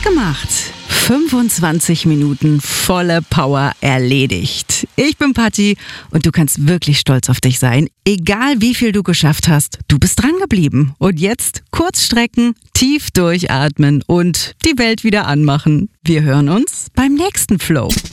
gemacht. 25 Minuten volle Power erledigt. Ich bin Patti und du kannst wirklich stolz auf dich sein. Egal wie viel du geschafft hast, du bist dran geblieben. Und jetzt kurz strecken, tief durchatmen und die Welt wieder anmachen. Wir hören uns beim nächsten Flow.